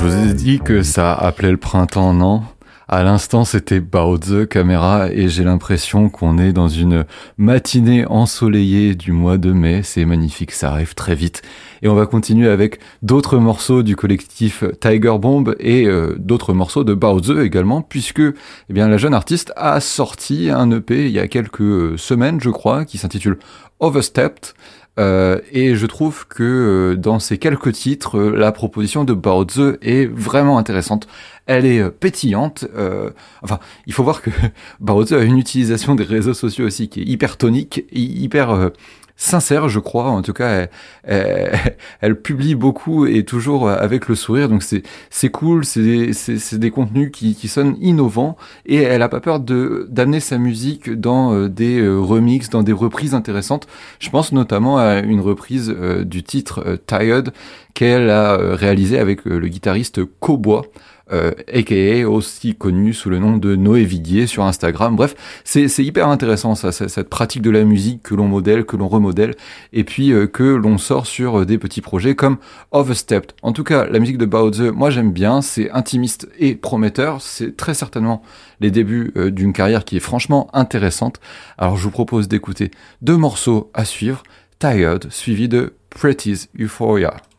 Je vous ai dit que ça appelait le printemps, non? À l'instant, c'était Baozi Caméra et j'ai l'impression qu'on est dans une matinée ensoleillée du mois de mai. C'est magnifique, ça arrive très vite. Et on va continuer avec d'autres morceaux du collectif Tiger Bomb et d'autres morceaux de Baozi également, puisque eh bien, la jeune artiste a sorti un EP il y a quelques semaines, je crois, qui s'intitule Overstepped. Et je trouve que dans ces quelques titres, la proposition de Baozi est vraiment intéressante. Elle est pétillante. Enfin, il faut voir que Baozi a une utilisation des réseaux sociaux aussi qui est hyper tonique, hyper sincère, je crois. En tout cas, elle publie beaucoup et toujours avec le sourire. Donc c'est cool. C'est des contenus qui sonnent innovants et elle a pas peur d'amener sa musique dans des remixes, dans des reprises intéressantes. Je pense notamment à une reprise du titre Tired qu'elle a réalisé avec le guitariste Caubois. A.K.A. aussi connu sous le nom de Noé Vidier sur Instagram. Bref, c'est hyper intéressant ça, cette pratique de la musique que l'on modèle, que l'on remodèle, et puis que l'on sort sur des petits projets comme Overstepped. En tout cas, la musique de Baozi, moi j'aime bien, c'est intimiste et prometteur, c'est très certainement les débuts d'une carrière qui est franchement intéressante. Alors je vous propose d'écouter deux morceaux à suivre, Tired, suivi de Pretty's Euphoria.